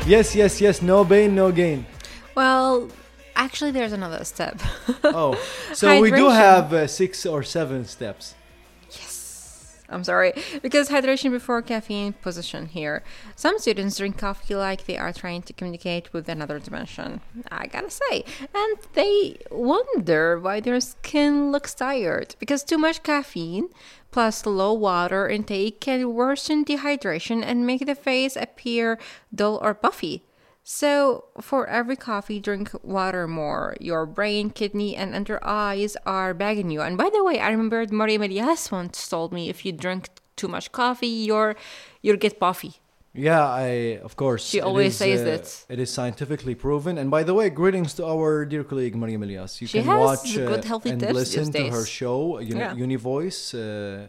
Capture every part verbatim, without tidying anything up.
Yes, yes, yes. No pain, no gain. Well, actually, there's another step. Oh, so we do Hydration. have uh, six or seven steps. Yes. I'm sorry. Because hydration before caffeine position here. Some students drink coffee like they are trying to communicate with another dimension. I gotta say. And they wonder why their skin looks tired. Because too much caffeine plus low water intake can worsen dehydration and make the face appear dull or puffy. So, for every coffee, drink water more. Your brain, kidney, and under eyes are begging you. And by the way, I remembered Mariam Elias once told me if you drink too much coffee, you're you'll get puffy. Yeah, I of course. She it always is, says uh, that. It is scientifically proven. And by the way, greetings to our dear colleague Mariam Elias. You She can has watch uh, good, healthy and tips listen these to her days. show, Uni- Yeah. Univoice, uh,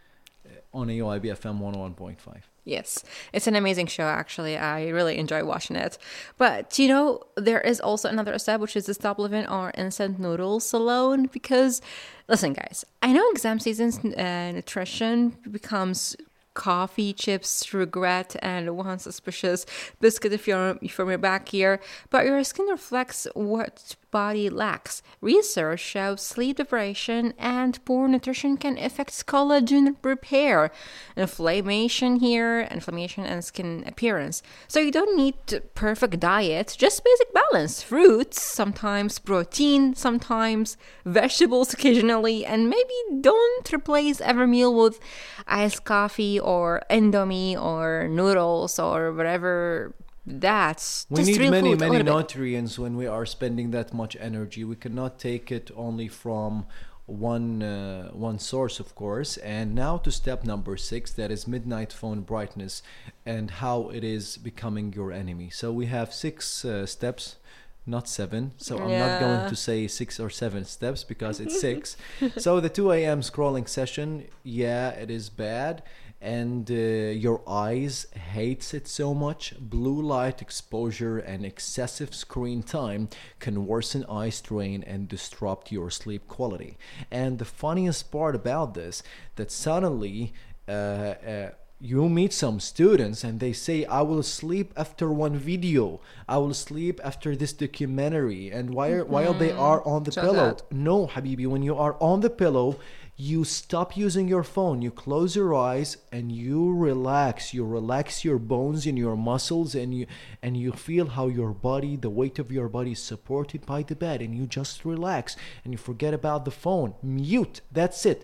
on A O I B F M one oh one point five. Yes, it's an amazing show, actually. I really enjoy watching it. But, you know, there is also another step, which is to stop living on instant noodles alone. Because, listen, guys, I know exam season's uh, nutrition becomes coffee, chips, regret, and one suspicious biscuit if you're from your back here. But your skin reflects what body lacks. Research shows sleep deprivation and poor nutrition can affect collagen repair, inflammation here, inflammation and skin appearance. So you don't need perfect diet, just basic balance. Fruits, sometimes protein, sometimes vegetables occasionally, and maybe don't replace every meal with iced coffee or Indomie or noodles or whatever. That's We just need real many, food, a many little bit. nutrients when we are spending that much energy. We cannot take it only from one uh, one source, of course. And now to step number six, that is midnight phone brightness and how it is becoming your enemy. So we have six uh, steps, not seven. So I'm not Yeah. going to say six or seven steps because it's six. So the two a.m. scrolling session, yeah, it is bad. And uh, your eyes hates it so much. Blue light exposure and excessive screen time can worsen eye strain and disrupt your sleep quality. And the funniest part about this, that suddenly uh, uh, you meet some students and they say, I will sleep after one video, I will sleep after this documentary, and while, while they are on the So pillow. sad. No, Habibi, when you are on the pillow, you stop using your phone, you close your eyes and you relax. You relax your bones and your muscles, and you and you feel how your body, the weight of your body is supported by the bed, and you just relax and you forget about the phone. Mute. That's it.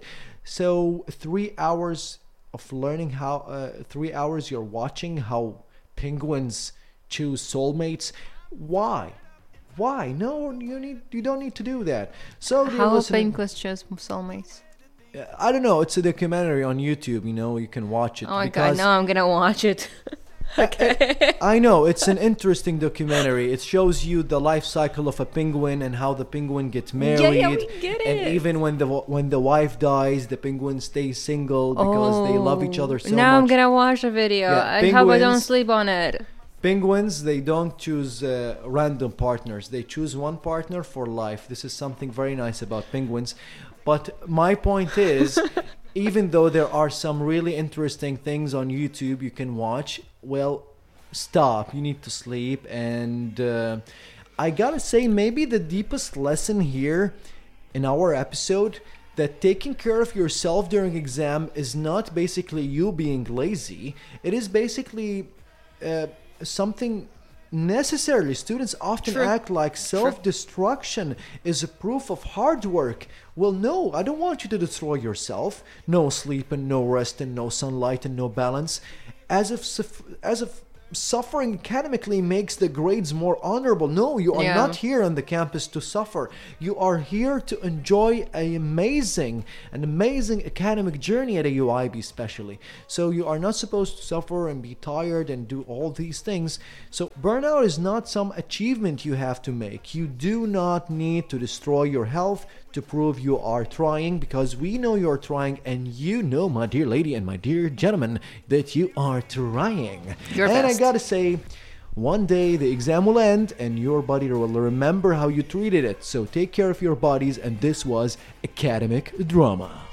So three hours of learning how uh, three hours you're watching how penguins choose soulmates. Why? Why? No, you need you don't need to do that. So dear How listener- penguins choose soulmates? I don't know. It's a documentary on YouTube. You know, you can watch it. Oh my god, because now I'm gonna watch it. Okay. I know it's an interesting documentary. It shows you the life cycle of a penguin and how the penguin gets married. Yeah, yeah, we get And it. even when the when the wife dies, the penguin stays single because they love each other so Oh, now much. I'm gonna watch the video. Yeah, I hope I don't penguins- sleep on it. Penguins, they don't choose uh, random partners. They choose one partner for life. This is something very nice about penguins. But my point is, even though there are some really interesting things on YouTube you can watch, well, stop. You need to sleep. And uh, I gotta say, maybe the deepest lesson here in our episode, that taking care of yourself during exam is not basically you being lazy. It is basically uh, something necessarily. Students often True. act like self-destruction is a proof of hard work. Well, no, I don't want you to destroy yourself. No sleep and no rest and no sunlight and no balance. As if suff- as if suffering academically makes the grades more honorable. No, you are Yeah. not here on the campus to suffer. You are here to enjoy an amazing, an amazing academic journey at A U I B especially. So you are not supposed to suffer and be tired and do all these things. So burnout is not some achievement you have to make. You do not need to destroy your health to prove you are trying, because we know you're trying, and you know, my dear lady and my dear gentleman, that you are trying. Your and best. I gotta say, one day the exam will end and your body will remember how you treated it. So take care of your bodies, and this was Academic Drama.